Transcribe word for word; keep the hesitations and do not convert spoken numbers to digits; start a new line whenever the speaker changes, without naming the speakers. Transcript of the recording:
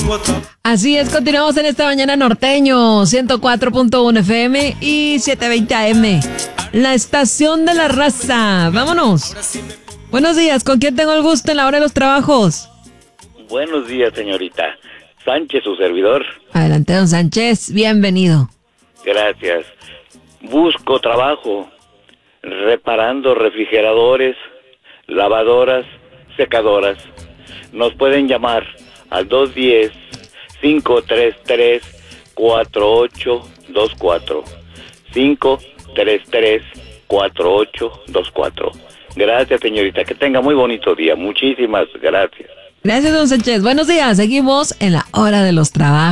Así es, continuamos en esta mañana norteño, ciento cuatro punto uno F M y setecientos veinte A M. La estación de la raza. Vámonos. Buenos días, ¿con quién tengo el gusto en la hora de los trabajos?
Buenos días, señorita. Sánchez, su servidor.
Adelante, don Sánchez, bienvenido.
Gracias. Busco trabajo reparando refrigeradores, lavadoras, secadoras. Nos pueden llamar al dos uno cero, cinco tres tres, cuatro ocho dos cuatro. cinco tres tres, cuatro ocho dos cuatro. Gracias, señorita. Que tenga muy bonito día. Muchísimas gracias.
Gracias, don Sánchez. Buenos días. Seguimos en la hora de los trabajos.